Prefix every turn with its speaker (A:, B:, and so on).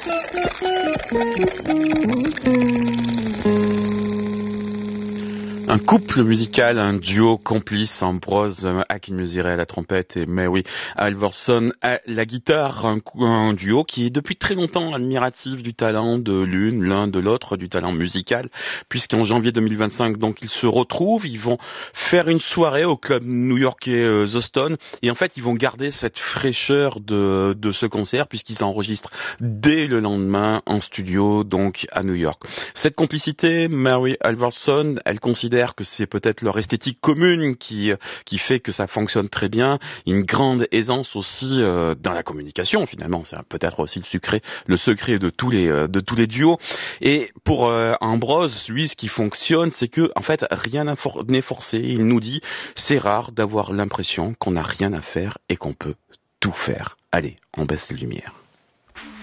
A: Un couple musical, un duo complice, Ambrose Akinmusire à la trompette et Mary Alverson à la guitare, un duo qui est depuis très longtemps admiratif du talent de l'un de l'autre, du talent musical, puisqu'en janvier 2025, donc ils se retrouvent, ils vont faire une soirée au club new-yorkais The Stone, et en fait ils vont garder cette fraîcheur de ce concert, puisqu'ils enregistrent dès le lendemain en studio, donc à New York. Cette complicité, Mary Alverson, elle considère que c'est peut-être leur esthétique commune qui fait que ça fonctionne très bien, une grande aisance aussi dans la communication finalement, c'est peut-être aussi le secret de tous les duos. Et pour Ambrose, lui, ce qui fonctionne, c'est que en fait rien n'est forcé. Il nous dit c'est rare d'avoir l'impression qu'on n'a rien à faire et qu'on peut tout faire. Allez, on baisse les lumières.